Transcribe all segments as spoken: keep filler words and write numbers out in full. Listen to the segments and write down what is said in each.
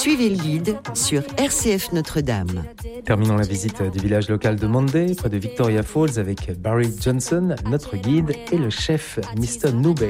Suivez le guide sur R C F Notre-Dame. Terminons la visite du village local de Monday, près de Victoria Falls, avec Barry Johnson, notre guide, et le chef mister Nube.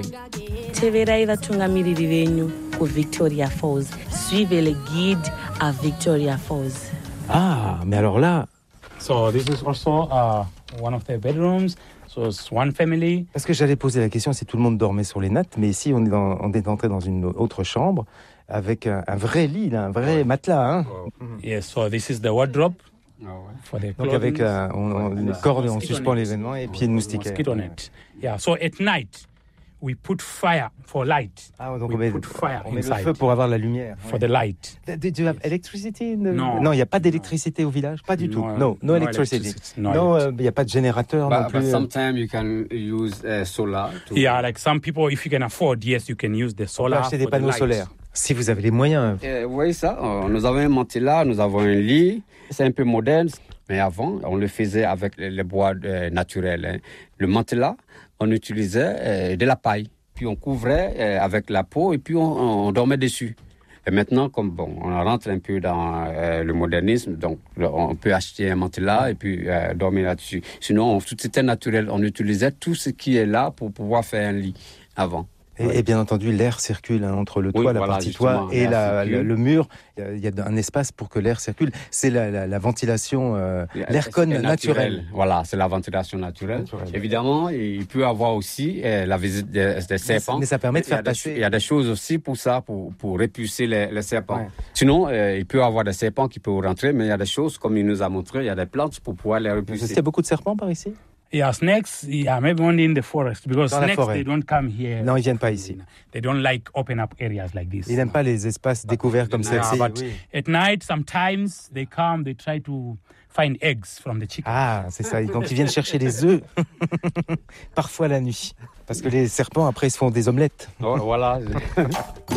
Victoria Falls. Suivez le guide à Victoria Falls. Ah, mais alors là... So this is also uh, one of the bedrooms. So it's one family. Parce que j'allais poser la question si tout le monde dormait sur les nattes, mais ici on est, dans, on est entré dans une autre chambre avec un, un vrai lit, là, un vrai ouais. matelas. Hein. Oh. Yes, so this is the wardrobe. For the Donc avec euh, on, on, une corde, on suspend l'événement et puis une moustiquaire. On it. Yeah, so at night we put fire for light. Ah, donc we on met, put fire on met le inside feu pour avoir la lumière. For the light. Do you have electricity? Non. Non, il n'y a pas d'électricité au village, pas du no, tout. No, no, no electricity. electricity. No, non, il n'y euh, a pas de générateur but, non plus. But sometimes you can use uh, solar. To... Yeah, like some people, if you can afford, yes, you can use the solar. On peut acheter des panneaux solaires. Si vous avez les moyens. Euh, vous voyez ça? Nous avons un matelas, nous avons un lit. C'est un peu moderne. Mais avant, on le faisait avec les bois euh, naturels. Hein. Le matelas, on utilisait euh, de la paille. Puis on couvrait euh, avec la peau et puis on, on dormait dessus. Et maintenant, comme bon, on rentre un peu dans euh, le modernisme, donc on peut acheter un matelas et puis euh, dormir là-dessus. Sinon, tout était naturel. On utilisait tout ce qui est là pour pouvoir faire un lit avant. Et, ouais. et bien entendu, l'air circule hein, entre le toit, oui, la voilà, partie toit et la, le, le mur. Il y a un espace pour que l'air circule. C'est la, la, la ventilation, euh, l'aircon naturel. naturel. Voilà, c'est la ventilation naturelle. naturelle. Évidemment, il peut y avoir aussi euh, la visite des, des serpents. Mais ça permet de faire il passer... Des, il y a des choses aussi pour ça, pour, pour repousser les, les serpents. Ouais. Sinon, euh, il peut y avoir des serpents qui peuvent rentrer, mais il y a des choses, comme il nous a montré, il y a des plantes pour pouvoir les repousser. Il y a beaucoup de serpents par ici? Yeah, snakes, yeah, maybe only in the forest because Dans snakes they don't come here. Non, ils viennent pas ici. They don't like open up areas like this. Ils n'aiment pas les espaces découverts comme celle-ci. Yeah, but oui. At night, sometimes they come, they try to find eggs from the chicken. Ah, c'est ça. Donc ils viennent chercher les œufs. Parfois la nuit, parce que les serpents après ils se font des omelettes. Oh, voilà.